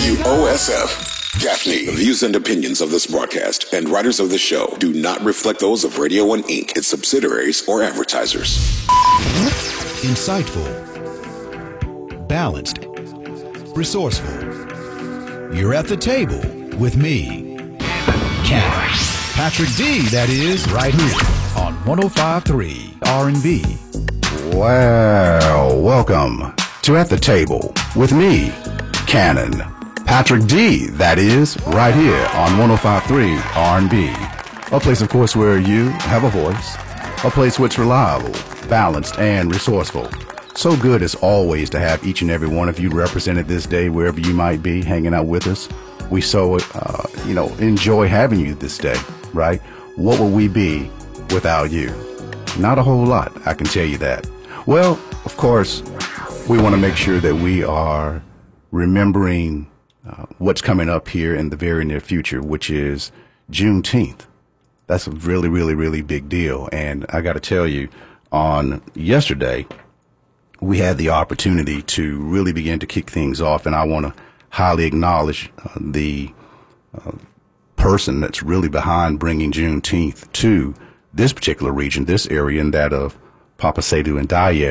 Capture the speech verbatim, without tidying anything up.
W O S F. Gaffney. The views and opinions of this broadcast and writers of the show do not reflect those of Radio One Incorporated, its subsidiaries, or advertisers. Insightful. Balanced. Resourceful. You're at the table with me, Cat. Patrick D, that is, right here on one oh five point three R and B. Well, welcome to At the Table with me, Cannon. Patrick D, that is, right here on one oh five point three R and B. A place, of course, where you have a voice. A place where it's reliable, balanced, and resourceful. So good as always to have each and every one of you represented this day, wherever you might be, hanging out with us. We so, uh, you know, enjoy having you this day, right? What would we be without you? Not a whole lot, I can tell you that. Well, of course, we want to make sure that we are remembering uh, what's coming up here in the very near future, which is Juneteenth. That's a really, really, really big deal. And I got to tell you, on yesterday, we had the opportunity to really begin to kick things off. And I want to highly acknowledge uh, the uh, person that's really behind bringing Juneteenth to this particular region, this area, and that of Papa Seydou and Dayet.